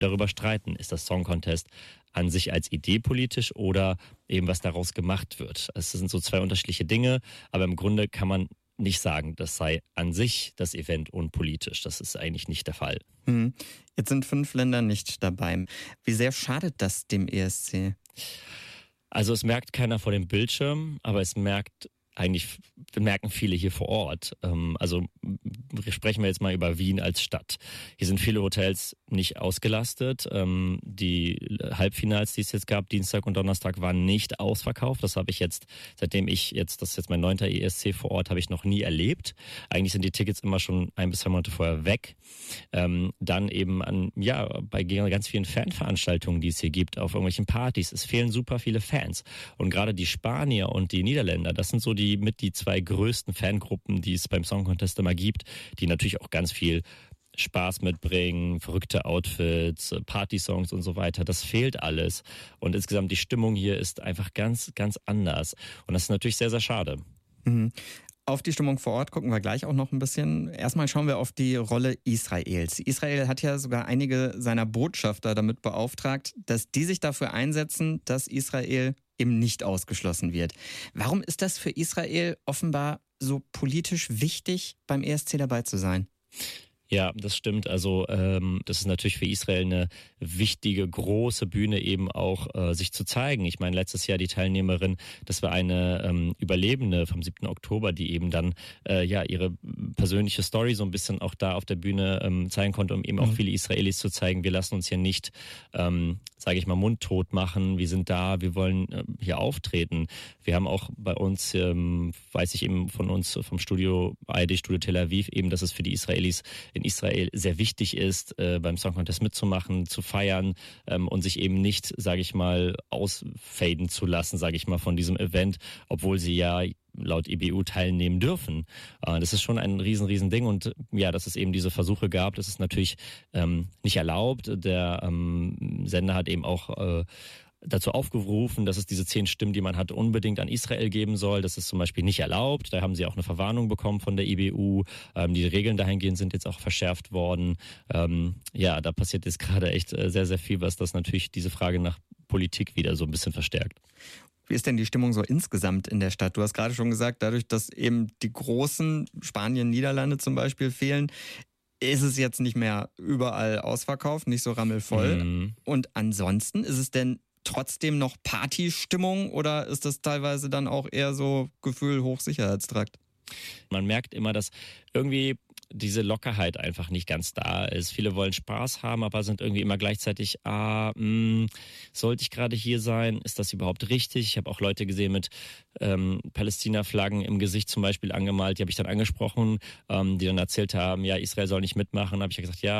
darüber streiten. Ist das Song Contest an sich als Idee politisch oder eben was daraus gemacht wird? Es sind so zwei unterschiedliche Dinge, aber im Grunde kann man nicht sagen, das sei an sich das Event unpolitisch. Das ist eigentlich nicht der Fall. Jetzt sind 5 Länder nicht dabei. Wie sehr schadet das dem ESC? Also es merkt keiner vor dem Bildschirm, aber es merken viele hier vor Ort. Also sprechen wir jetzt mal über Wien als Stadt. Hier sind viele Hotels nicht ausgelastet. Die Halbfinals, die es jetzt gab, Dienstag und Donnerstag, waren nicht ausverkauft. Das habe ich jetzt, das ist jetzt mein 9. ESC vor Ort, habe ich noch nie erlebt. Eigentlich sind die Tickets immer schon 1 bis 2 Monate vorher weg. Dann eben bei ganz vielen Fanveranstaltungen, die es hier gibt, auf irgendwelchen Partys. Es fehlen super viele Fans. Und gerade die Spanier und die Niederländer, das sind so die 2 größten Fangruppen, die es beim Song Contest immer gibt, die natürlich auch ganz viel Spaß mitbringen, verrückte Outfits, Partysongs und so weiter. Das fehlt alles. Und insgesamt die Stimmung hier ist einfach ganz, ganz anders. Und das ist natürlich sehr, sehr schade. Auf die Stimmung vor Ort gucken wir gleich auch noch ein bisschen. Erstmal schauen wir auf die Rolle Israels. Israel hat ja sogar einige seiner Botschafter damit beauftragt, dass die sich dafür einsetzen, dass Israel eben nicht ausgeschlossen wird. Warum ist das für Israel offenbar so politisch wichtig, beim ESC dabei zu sein? Ja, das stimmt. Also das ist natürlich für Israel eine wichtige, große Bühne eben auch sich zu zeigen. Ich meine, letztes Jahr die Teilnehmerin, das war eine Überlebende vom 7. Oktober, die eben dann ihre persönliche Story so ein bisschen auch da auf der Bühne zeigen konnte, um eben auch viele Israelis zu zeigen, wir lassen uns hier nicht, sage ich mal, mundtot machen. Wir sind da, wir wollen hier auftreten. Wir haben auch bei uns, weiß ich eben von uns vom Studio, ARD-Studio Tel Aviv, eben, dass es für die Israelis in Israel sehr wichtig ist, beim Song Contest mitzumachen, zu feiern und sich eben nicht, sage ich mal, ausfaden zu lassen, sage ich mal, von diesem Event, obwohl sie ja laut IBU teilnehmen dürfen. Das ist schon ein riesen Ding und ja, dass es eben diese Versuche gab, das ist natürlich nicht erlaubt. Der Sender hat eben auch dazu aufgerufen, dass es diese 10 Stimmen, die man hat, unbedingt an Israel geben soll. Das ist zum Beispiel nicht erlaubt. Da haben sie auch eine Verwarnung bekommen von der IBU. Die Regeln dahingehend sind jetzt auch verschärft worden. Da passiert jetzt gerade echt sehr, sehr viel, was das natürlich diese Frage nach Politik wieder so ein bisschen verstärkt. Wie ist denn die Stimmung so insgesamt in der Stadt? Du hast gerade schon gesagt, dadurch, dass eben die großen Spanien, Niederlande zum Beispiel fehlen, ist es jetzt nicht mehr überall ausverkauft, nicht so rammelvoll. Und ansonsten, ist es denn trotzdem noch Partystimmung oder ist das teilweise dann auch eher so Gefühl Hochsicherheitstrakt? Man merkt immer, dass irgendwie diese Lockerheit einfach nicht ganz da ist. Viele wollen Spaß haben, aber sind irgendwie immer gleichzeitig, sollte ich gerade hier sein? Ist das überhaupt richtig? Ich habe auch Leute gesehen mit Palästina-Flaggen im Gesicht zum Beispiel angemalt, die habe ich dann angesprochen, die dann erzählt haben, ja, Israel soll nicht mitmachen. Da habe ich ja gesagt,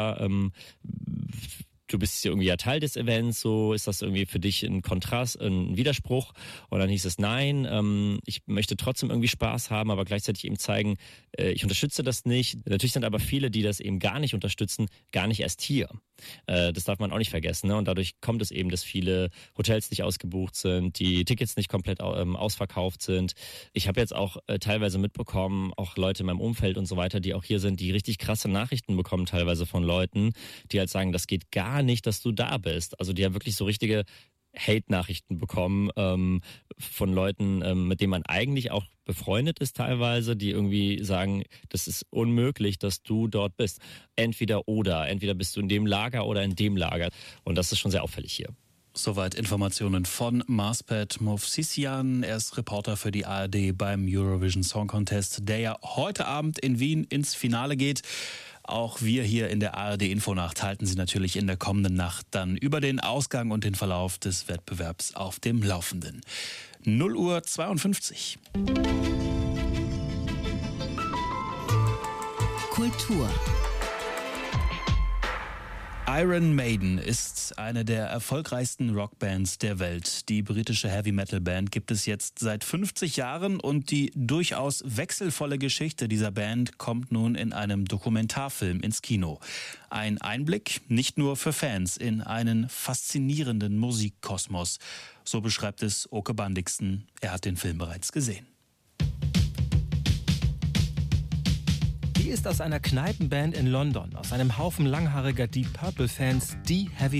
du bist irgendwie ja Teil des Events, so ist das irgendwie für dich ein Kontrast, ein Widerspruch? Und dann hieß es, nein, ich möchte trotzdem irgendwie Spaß haben, aber gleichzeitig eben zeigen, ich unterstütze das nicht. Natürlich sind aber viele, die das eben gar nicht unterstützen, gar nicht erst hier. Das darf man auch nicht vergessen, ne? Und dadurch kommt es eben, dass viele Hotels nicht ausgebucht sind, die Tickets nicht komplett ausverkauft sind. Ich habe jetzt auch teilweise mitbekommen, auch Leute in meinem Umfeld und so weiter, die auch hier sind, die richtig krasse Nachrichten bekommen teilweise von Leuten, die halt sagen, das geht gar nicht, dass du da bist. Also die haben wirklich so richtige Hate-Nachrichten bekommen von Leuten, mit denen man eigentlich auch befreundet ist teilweise, die irgendwie sagen, das ist unmöglich, dass du dort bist. Entweder bist du in dem Lager oder in dem Lager. Und das ist schon sehr auffällig hier. Soweit Informationen von Marspet Movsisyan. Er ist Reporter für die ARD beim Eurovision Song Contest, der ja heute Abend in Wien ins Finale geht. Auch wir hier in der ARD Infonacht halten Sie natürlich in der kommenden Nacht dann über den Ausgang und den Verlauf des Wettbewerbs auf dem Laufenden. 0:52 Uhr. Kultur. Iron Maiden ist eine der erfolgreichsten Rockbands der Welt. Die britische Heavy-Metal-Band gibt es jetzt seit 50 Jahren und die durchaus wechselvolle Geschichte dieser Band kommt nun in einem Dokumentarfilm ins Kino. Ein Einblick nicht nur für Fans in einen faszinierenden Musikkosmos. So beschreibt es Oke Bandixen. Er hat den Film bereits gesehen. Die ist aus einer Kneipenband in London, aus einem Haufen langhaariger Deep Purple-Fans, die Heavy